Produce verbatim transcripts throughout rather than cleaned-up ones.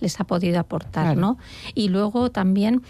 les ha podido aportar, claro. ¿no? Y luego también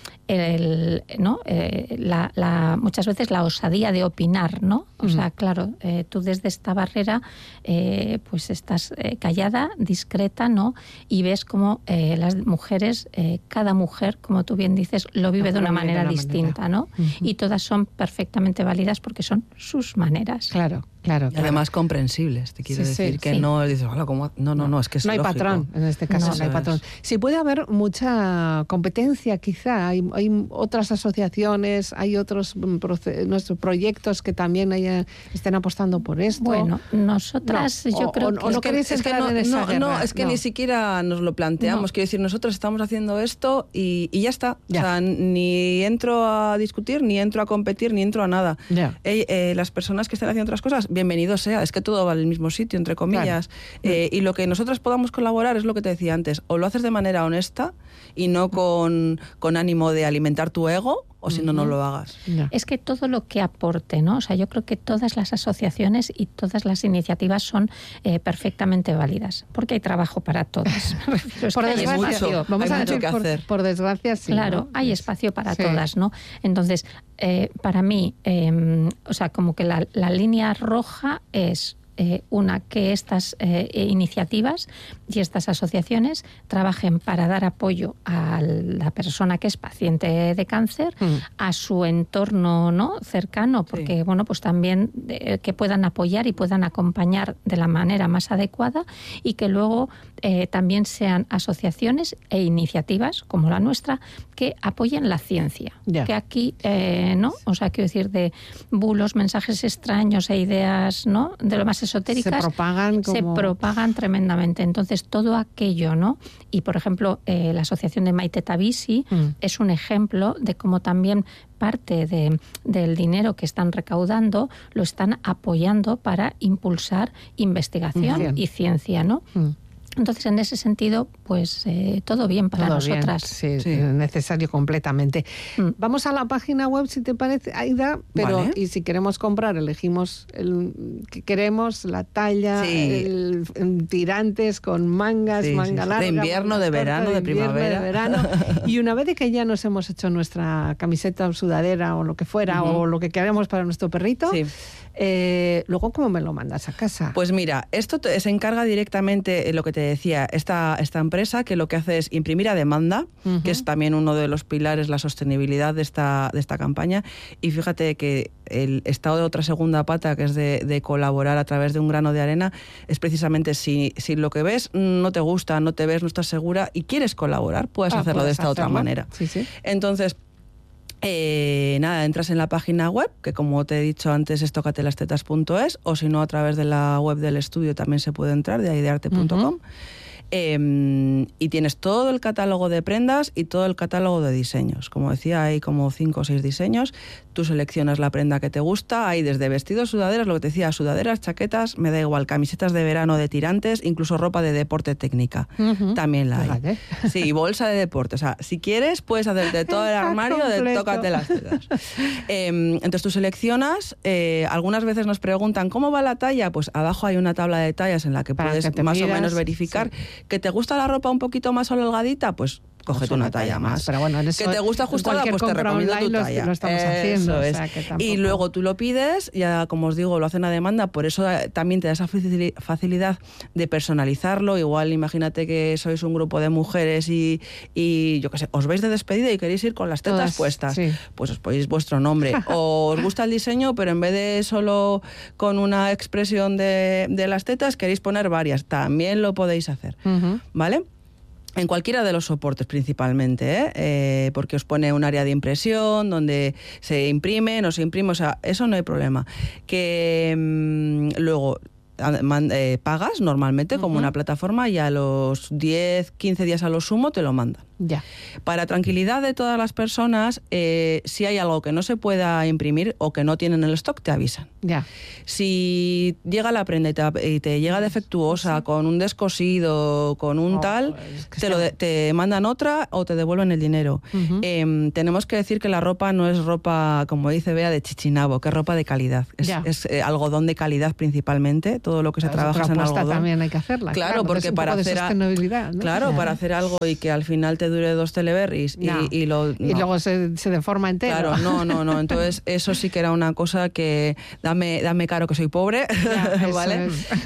el, ¿no? Eh, la, la, muchas veces la osadía de opinar, ¿no? O uh-huh. sea, claro, eh, tú desde esta barrera eh, pues estás eh, callada, discreta, ¿no? Y ves cómo eh, las mujeres, eh, cada mujer, como tú bien dices, lo vive no, de una manera de una distinta, manera. ¿no? Uh-huh. Y todas son perfectamente válidas porque son sus maneras. Claro. Claro, claro. Además comprensibles, te quiero sí, decir sí, que sí. no dices, hola, ¿cómo? No, no, no, es que es no hay lógico. patrón, en este caso no, no hay patrón. Es. Sí puede haber mucha competencia, quizá, hay, hay otras asociaciones, hay otros proce- nuestros proyectos que también haya, estén apostando por esto. Bueno, nosotras no, yo o, creo o, que... O no queréis entrar es que no, en esa no, guerra. No, es que no. ni siquiera nos lo planteamos, no. Quiero decir, nosotros estamos haciendo esto y, y ya está. Ya. O sea, ni entro a discutir, ni entro a competir, ni entro a nada. Eh, eh, las personas que estén haciendo otras cosas, bienvenido sea, es que todo va al mismo sitio, entre comillas. Claro. Eh, y lo que nosotros podamos colaborar es lo que te decía antes, o lo haces de manera honesta y no con, con ánimo de alimentar tu ego, o si no, no lo hagas. No. Es que todo lo que aporte, ¿no? O sea, yo creo que todas las asociaciones y todas las iniciativas son eh, perfectamente válidas, porque hay trabajo para todas. Por desgracia, vamos hay a mucho decir, que por, hacer. Por desgracia, sí. Claro, ¿no? hay espacio para sí. todas, ¿no? Entonces, eh, para mí, eh, o sea, como que la, la línea roja es... Eh, una, que estas eh, iniciativas y estas asociaciones trabajen para dar apoyo a la persona que es paciente de cáncer, mm. a su entorno, ¿no? cercano, porque sí. bueno, pues también eh, que puedan apoyar y puedan acompañar de la manera más adecuada, y que luego eh, también sean asociaciones e iniciativas como la nuestra que apoyen la ciencia. Yeah. Que aquí, eh, ¿no? O sea, quiero decir, de bulos, mensajes extraños e ideas, ¿no? De lo más esotéricas, se propagan, como... se propagan tremendamente. Entonces, todo aquello, ¿no? Y, por ejemplo, eh, la asociación de Maite Tabisi mm. es un ejemplo de cómo también parte de, del dinero que están recaudando lo están apoyando para impulsar investigación Bien. y ciencia, ¿no? Mm. Entonces, en ese sentido, pues eh, todo bien para todo nosotras. Bien. Sí, sí, necesario completamente. Mm. Vamos a la página web, si te parece, Aida, pero vale. y si queremos comprar, elegimos el que queremos, la talla, sí. el, el, tirantes con mangas, sí, manga sí, larga. De invierno, de verano, corta, de, de invierno, primavera. De verano. Y una vez de que ya nos hemos hecho nuestra camiseta o sudadera o lo que fuera, uh-huh. o lo que queramos para nuestro perrito, sí. Eh, luego, ¿cómo me lo mandas a casa? Pues mira, esto te, se encarga directamente, eh, lo que te decía, esta, esta empresa, que lo que hace es imprimir a demanda, uh-huh. que es también uno de los pilares, la sostenibilidad de esta, de esta campaña. Y fíjate que el estado de otra segunda pata, que es de, de colaborar a través de un grano de arena, es precisamente si, si lo que ves no te gusta, no te ves, no estás segura y quieres colaborar, puedes ah, hacerlo puedes de esta hacerlo. otra manera. Sí, sí. Entonces, Eh, nada, entras en la página web, que como te he dicho antes es tocatelastetas punto es, o si no a través de la web del estudio también se puede entrar, de aidearte punto com. Uh-huh. Eh, y tienes todo el catálogo de prendas y todo el catálogo de diseños. Como decía, hay como cinco o seis diseños. Tú seleccionas la prenda que te gusta. Hay desde vestidos, sudaderas, lo que te decía, sudaderas, chaquetas, me da igual, camisetas de verano, de tirantes, incluso ropa de deporte técnica. Uh-huh. También la hay. Vale. Sí, bolsa de deporte. O sea, si quieres, puedes hacerte todo el armario de tócate las tetas. Eh, entonces tú seleccionas. Eh, algunas veces nos preguntan, ¿cómo va la talla? Pues abajo hay una tabla de tallas en la que Para puedes que más miras, o menos verificar. Sí. ¿Que te gusta la ropa un poquito más holgadita? Pues cógete una talla más. Pero bueno, que te gusta ajustada, pues te recomiendo tu talla. Lo estamos haciendo. Eso es. O sea, que tampoco... Y luego tú lo pides, ya como os digo, lo hacen a demanda, por eso también te da esa facilidad de personalizarlo. Igual imagínate que sois un grupo de mujeres y, y yo qué sé, os vais de despedida y queréis ir con las tetas Todas, puestas. Sí. Pues os ponéis vuestro nombre. O os gusta el diseño, pero en vez de solo con una expresión de, de las tetas, queréis poner varias. También lo podéis hacer. Uh-huh. ¿Vale? En cualquiera de los soportes principalmente, ¿eh? Eh, porque os pone un área de impresión donde se imprime, no se imprime, o sea, eso no hay problema. Que mmm, luego eh, pagas normalmente uh-huh. como una plataforma y a los diez, quince días a lo sumo te lo mandan. Ya. Para tranquilidad de todas las personas, eh, si hay algo que no se pueda imprimir o que no tienen en el stock, te avisan. Ya. Si llega la prenda y te, y te llega defectuosa, sí, con un descosido, con un oh, tal, es que te, lo de, te mandan otra o te devuelven el dinero. Uh-huh. Eh, tenemos que decir que la ropa no es ropa, como dice Bea, de chichinabo, que es ropa de calidad. Es, es eh, algodón de calidad principalmente, todo lo que se pero trabaja es en algodón. También hay que hacerla. Claro, claro porque para hacer, a, ¿no? claro, yeah. para hacer algo y que al final te dure dos teleberries no. y, y, lo, no. y luego se, se deforma entero. Claro, no, no, no. Entonces eso sí que era una cosa que dame, dame caro que soy pobre, yeah, ¿vale?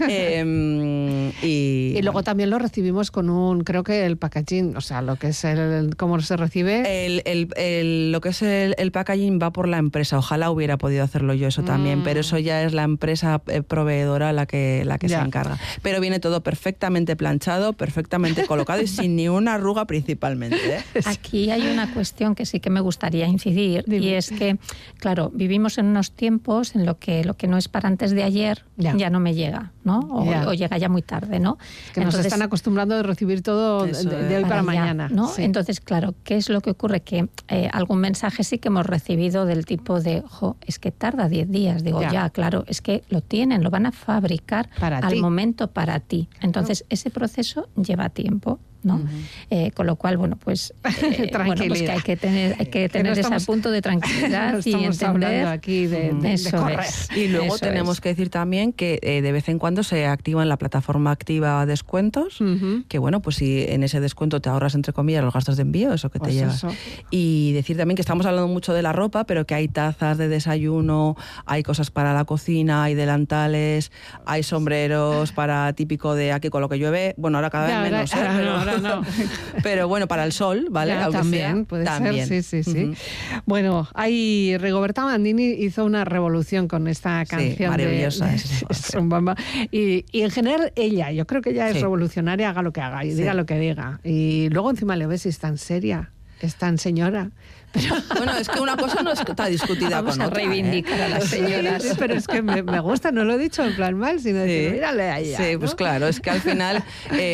eh, y, y luego bueno. también lo recibimos con un, creo que el packaging, o sea, lo que es el, cómo se recibe. El, el, el, lo que es el, el packaging va por la empresa. Ojalá hubiera podido hacerlo yo eso mm. también, pero eso ya es la empresa proveedora la que, la que se encarga. Pero viene todo perfectamente planchado, perfectamente colocado y sin ni una arruga principalmente, ¿eh? Aquí hay una cuestión que sí que me gustaría incidir. Dime. Y es que, claro, vivimos en unos tiempos en lo que lo que no es para antes de ayer ya, ya no me llega, ¿no? O, o llega ya muy tarde, ¿no? Que Entonces, nos están acostumbrando a recibir todo de, de hoy para, para mañana, ¿no? Sí. Entonces, claro, ¿qué es lo que ocurre? Que eh, algún mensaje sí que hemos recibido del tipo de, ojo, es que tarda diez días. Digo, ya. ya, claro, es que lo tienen, lo van a fabricar para al ti. momento para ti. Entonces, no. ese proceso lleva tiempo, ¿no? Uh-huh. Eh, con lo cual, bueno, pues, eh, bueno, pues que hay que tener, hay que tener que no estamos, ese punto de tranquilidad no y entender aquí de, de, eso de correr. Es, y luego eso tenemos es. que decir también que eh, de vez en cuando se activa en la plataforma activa descuentos, uh-huh. que bueno, pues si en ese descuento te ahorras entre comillas los gastos de envío, eso que te pues lleva. Eso. Y decir también que estamos hablando mucho de la ropa, pero que hay tazas de desayuno, hay cosas para la cocina, hay delantales, hay sombreros para típico de aquí con lo que llueve, bueno, ahora cada vez ya, menos, ahora, ¿eh? pero, ahora no. pero bueno, para el sol, ¿vale? Ya, también, sea, puede también. ser, sí, sí, sí. Uh-huh. Bueno, hay Rigoberta Bandini hizo una revolución con esta canción. Sí, maravillosa. De, es, es un bamba. Y, y en general ella, yo creo que ella es sí. revolucionaria, haga lo que haga y sí. diga lo que diga. Y luego encima le ves y es tan seria, es tan señora. Pero... Bueno, es que una cosa no está discutida Vamos con a otra, reivindicar ¿eh? a las señoras. Sí, pero es que me, me gusta, no lo he dicho en plan mal, sino sí. decir, mírale a ella. Sí, ¿no? pues claro, es que al final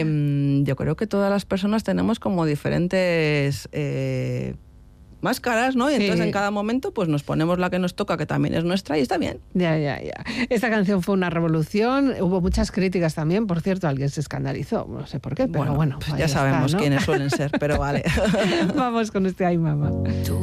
eh, yo creo que todas las personas tenemos como diferentes... Eh, máscaras, ¿no? Y sí. entonces en cada momento pues nos ponemos la que nos toca, que también es nuestra, y está bien. Ya, ya, ya. Esta canción fue una revolución, hubo muchas críticas también, por cierto, alguien se escandalizó, no sé por qué, pero bueno. bueno pues ya sabemos está, ¿no? quiénes suelen ser, pero vale. Vamos con este Ay Mamá.